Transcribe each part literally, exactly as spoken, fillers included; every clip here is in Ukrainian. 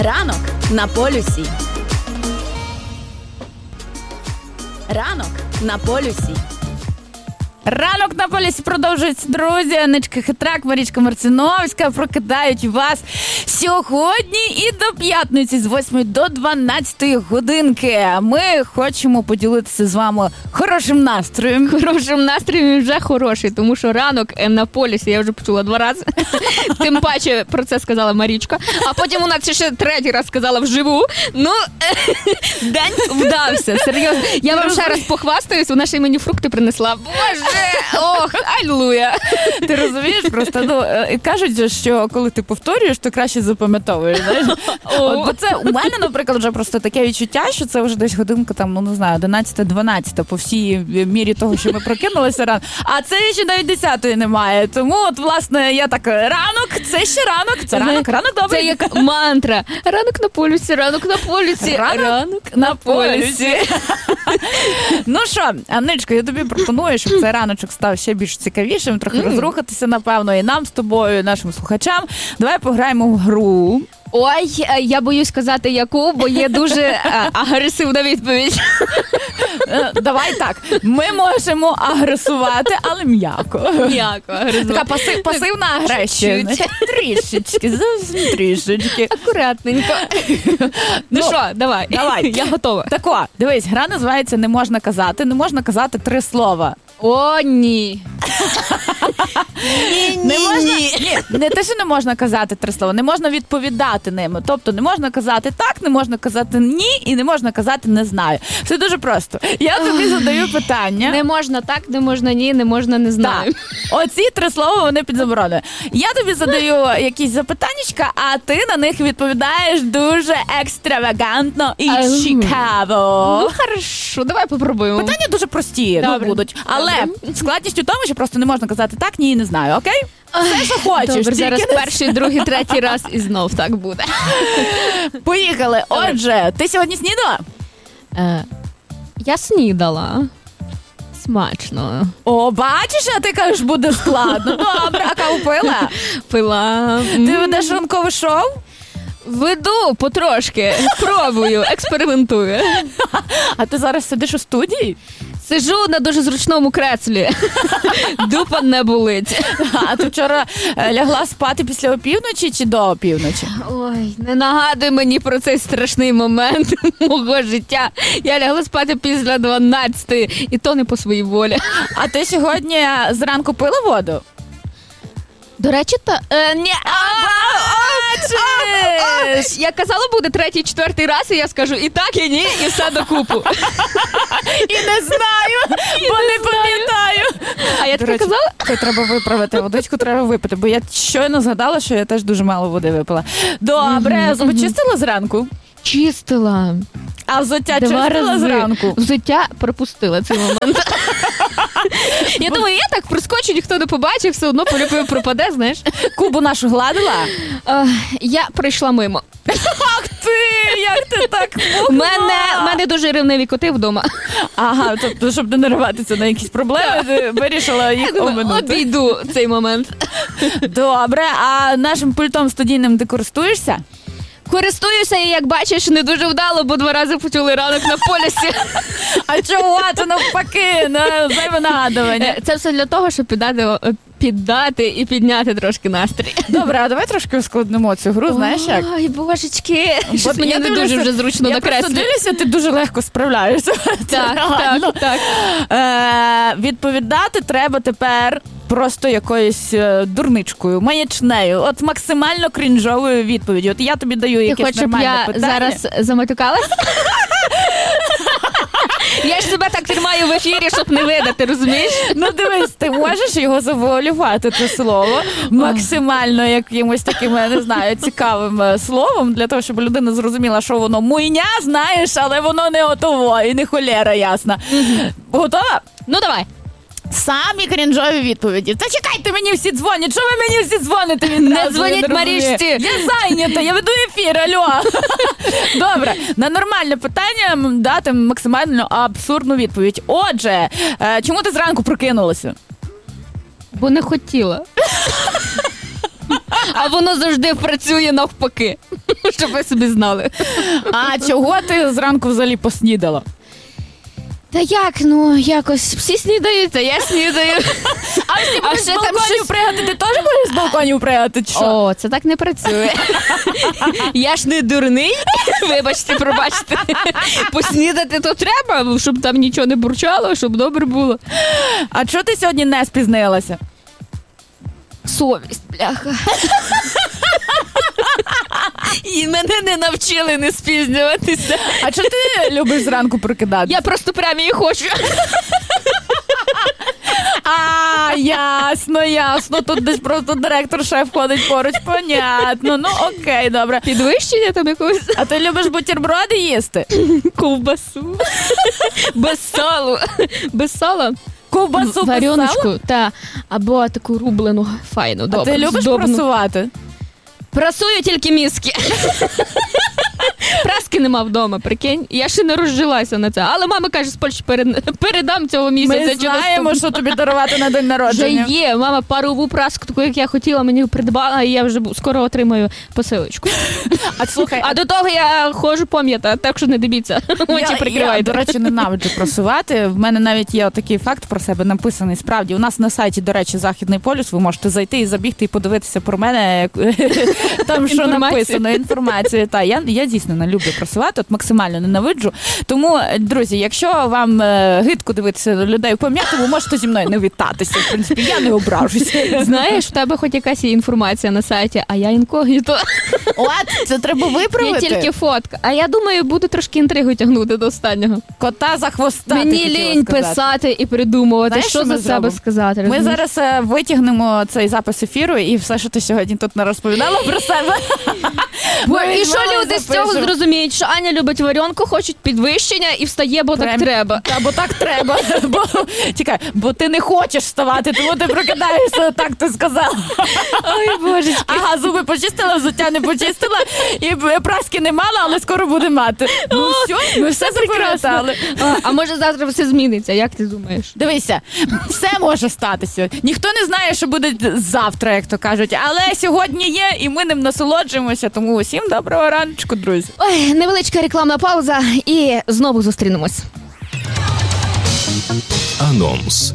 Ранок на полюсі. Ранок на полюсі. Ранок на полюсі продовжується, друзі. Аничка Хитрак, Марічка Марциновська прокидають вас сьогодні і до п'ятниці з восьмої до дванадцятої годинки. Ми хочемо поділитися з вами хорошим настроєм. Хорошим настроєм вже хороший, тому що ранок на полюсі я вже почула два рази. Тим паче про це сказала Марічка. А потім у нас ще третій раз сказала вживу. Ну, день вдався, серйозно. Я вам ще раз похвастаюсь, вона ще й мені фрукти принесла. Боже! Ох, алілуя. Ти розумієш, просто, ну, кажуть, що коли ти повторюєш, то краще запам'ятовуєш, знаєш? От, бо це у мене, наприклад, вже просто таке відчуття, що це вже десь годинка, там, ну, не знаю, одинадцята-дванадцята по всій мірі того, що ми прокинулися рано. А це ще навіть десятої немає. Тому, от, власне, я так, ранок, це ще ранок, це ранок, ранок добрий. Це як мантра. Ранок на полюсі, ранок на полюсі, ранок, ранок на полюсі. Ну що, Анничко, я тобі пропоную, щоб цей раночок став ще більш цікавішим, трохи mm. розрухатися, напевно, і нам з тобою, і нашим слухачам. Давай пограємо в гру. Ой, я боюсь сказати яку, бо є дуже агресивна відповідь. Давай так, ми можемо агресувати, але м'яко. М'яко агресувати. Така паси, пасивна агресія. Трішечки, зовсім трішечки. Акуратненько. Ну що, давай. Давай. Я готова. Тако, дивись, гра називається «Не можна казати». Не можна казати три слова. О, ні. Ні, не можна, ні, не те, що не можна казати три слова, не можна відповідати ними. Тобто не можна казати так, не можна казати ні і не можна казати не знаю. Все дуже просто. Я тобі задаю питання. Не можна так, не можна ні, не можна не знаю. Так. Оці три слова, вони під забороною. Я тобі задаю якісь запитаннячка, а ти на них відповідаєш дуже екстравагантно і а, цікаво. Ну, хорошо, давай попробуємо. Питання дуже прості ну, будуть. Але Добре. Складність у тому, що просто не можна казати так, ні, не знаю, окей? Все, що хочеш. Добре, зараз перший, другий, третій раз і знов так буде. Поїхали. Отже, ти сьогодні снідала? Е, я снідала. Смачно. О, бачиш, а ти кажеш, буде складно. Добре, а каву пила? Пила. Ти ведеш ранкове шоу? Веду потрошки, пробую, експериментую. А ти зараз сидиш у студії? Сижу на дуже зручному креслі. Дупа не болить. А ти вчора лягла спати після опівночі чи до опівночі? Ой, не нагадуй мені про цей страшний момент мого життя. Я лягла спати після дванадцятої, і то не по своїй волі. А ти сьогодні зранку пила воду? До речі, та... Е, ні, а, бачиш! Я казала, буде третій, четвертий раз, і я скажу і так, і ні, і все докупу. І не знаю, і бо не, не пам'ятаю. А я таке казала? Це треба виправити, водичку треба випити, бо я щойно згадала, що я теж дуже мало води випила. Добре, mm-hmm, зуби mm-hmm. чистила зранку? Чистила. А взуття Два чистила рази. Зранку? Взуття пропустила цей момент. Я думаю, я так проскочу, ніхто не побачив, все одно полюбив пропаде, знаєш. Кубу нашу гладила? Uh, я прийшла мимо. Ах ти, як ти так могла? У мене, мене дуже ревниві коти вдома. Ага, тобто, щоб не нариватися на якісь проблеми, ти вирішила їх оминути. Обійду цей момент. Добре, а нашим пультом студійним ти користуєшся? Користуюся і, як бачиш, не дуже вдало, бо два рази почули ранок на полюсі. А чого? Це навпаки, на зайве нагадування. Це все для того, щоб піддати, піддати і підняти трошки настрій. Добре, а давай трошки ускладнимо цю гру, знаєш як? Ой, божечки, щось мені не дуже вже зручно на креслі. Я просто дивлюся, ти дуже легко справляєшся. Так, так, так. Е, відповідати треба тепер просто якоюсь е, дурничкою, маячнею, от максимально крінжовою відповіддю. От я тобі даю якесь нормальне питання. Ти хочеш, щоб я зараз заматюкалась? Я ж себе так тримаю в ефірі, щоб не видати, розумієш? Ну дивись, ти можеш його завуалювати, це слово, максимально якимось таким, я не знаю, цікавим словом, для того, щоб людина зрозуміла, що воно муйня, знаєш, але воно не отово і не холєра, ясна. Готова? Ну давай. Самі крінжові відповіді. Та чекайте, мені всі дзвонять. Що ви мені всі дзвоните? Він не дзвоніть Марічці. Я зайнята, я веду ефір, алло. Добре, на нормальне питання дати максимально абсурдну відповідь. Отже, чому ти зранку прокинулася? Бо не хотіла. А воно завжди працює навпаки, щоб ви собі знали. А чого ти зранку взагалі поснідала? Та як, ну, якось всі снідають, а я снідаю. А всі А будуть з ще там балконів щось- пригати, ти теж будеш з балконів пригати, чи що? О, це так не працює. Я ж не дурний, вибачте, пробачте. Поснідати то треба, щоб там нічого не бурчало, щоб добре було. А чого ти сьогодні не спізнилася? Совість, бляха. І мене не навчили не спізнюватися. А чого ти любиш зранку прокидати? Я просто прям її хочу. А, ясно, ясно. Тут десь просто директор-шеф ходить поруч, понятно. Ну, окей, добре. Підвищення там якогось. А ти любиш бутерброди їсти? Ковбасу. Без салу. Без сала. Ковбасу Варіоночку, писала? та. Або таку рублену, файну, А добре. ти любиш здобну. просувати? Прасую тільки мізки. Праски нема вдома, прикинь. Я ще не розжилася на це. Але мама каже, з Польщі перед- передам цього місяця. Ми чи знаємо, наступного. що тобі дарувати на день Вже народження. є. Мама парову праску, таку, як я хотіла, мені придбала, і я вже бу- скоро отримаю посилочку. А слухай, А до того я ходжу пом'ята, так що не дивіться. Очі я, прикривайте. до речі, ненавиджу просувати. В мене навіть є такий факт про себе написаний. Справді, у нас на сайті, до речі, Західний полюс, ви можете зайти і забігти і подивитися про мене, як- там що Інформацію. написано, інформацію. Та, я, я дійсно не люблю просувати, от максимально ненавиджу. Тому, друзі, якщо вам е, гидко дивитися на людей пом'ято, ви можете зі мною не вітатися. В принципі, я не ображуся. Знаєш, в тебе хоч якась є інформація на сайті, а я інкогніто. От, це треба Є виправити. тільки фотка. А я думаю, буду трошки інтригу тягнути до останнього. Кота за хвоста. ти Мені хотіла лінь сказати. писати і придумувати, Знаєш, що що за ми себе зробимо? сказати. Ми розумієш? зараз е, витягнемо цей запис ефіру і все, що ти сьогодні тут не розповідала про себе. Бо, ми і що візьмемо і люди з цього запишемо. зрозуміють, що Аня любить варіонку, хочуть підвищення і встає, бо так Прям- треба. Та, бо так треба. Бо, чекай, бо ти не хочеш вставати, тому ти прокидаєшся, так ти сказала. Ой, божечки. Ага, зуби почистила, взуття не почистила, і праски не мала, але скоро буде мати. Ну все, ми все запам'ятали. А, а може завтра все зміниться, як ти думаєш? Дивися, все може статися. Ніхто не знає, що буде завтра, як то кажуть. Але сьогодні є, і ми ним насолоджуємося. Тому усім доброго раночку, друзі. Ой, невеличка рекламна пауза і знову зустрінемось. Анонс.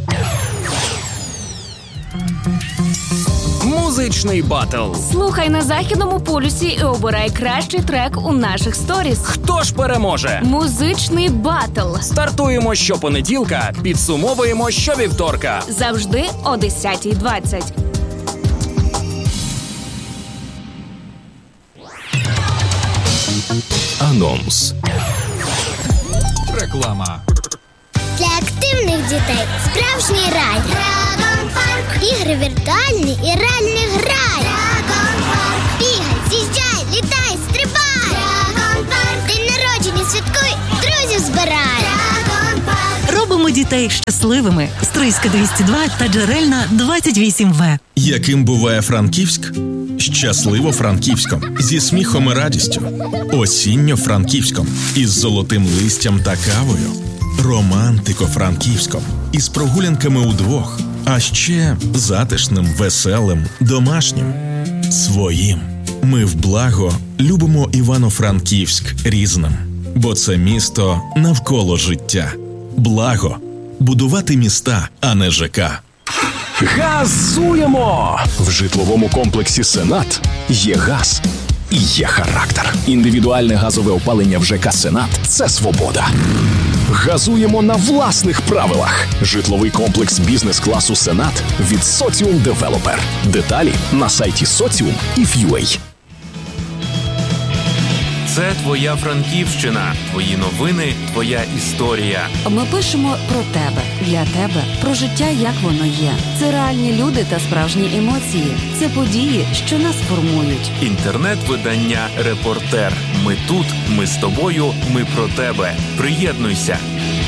Музичний батл. Слухай на Західному полюсі і обирай кращий трек у наших сторіс. Хто ж переможе? Музичний батл. Стартуємо щопонеділка, підсумовуємо щовівторка. Завжди о десятій двадцять. Анонс. Реклама. Для активних дітей справжній рай. Dragon Park. Ігри віртуальні і реальний грай. Dragon Park. Бігай, з'їжджай, літай, стрибай. Dragon Park. День народження святкуй, друзів збирай. Dragon Park. Робимо дітей щасливими. Стрийська двісті два та Джерельна двадцять вісім ве. Яким буває Франківськ? Щасливо Франківськом, зі сміхом і радістю. Осінньо Франківськом, із золотим листям та кавою. Романтико Франківськом, із прогулянками удвох. А ще затишним, веселим, домашнім. Своїм. Ми в благо любимо Івано-Франківськ різним. Бо це місто навколо життя. Благо. Будувати міста, а не ЖК. Газуємо! В житловому комплексі «Сенат» є газ і є характер. Індивідуальне газове опалення в ЖК «Сенат» – це свобода. Газуємо на власних правилах. Житловий комплекс бізнес-класу «Сенат» від Соціум Девелопер. Деталі на сайті соціум і ф'юей. Це твоя Франківщина, твої новини, твоя історія. Ми пишемо про тебе, для тебе, про життя, як воно є. Це реальні люди та справжні емоції. Це події, що нас формують. Інтернет-видання «Репортер». Ми тут, ми з тобою, ми про тебе. Приєднуйся.